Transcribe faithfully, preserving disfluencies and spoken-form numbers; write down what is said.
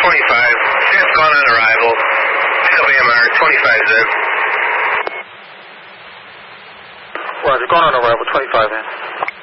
twenty-five. Fifth gone on arrival. W M R twenty-five Z. Roger, gone on arrival, twenty-five in.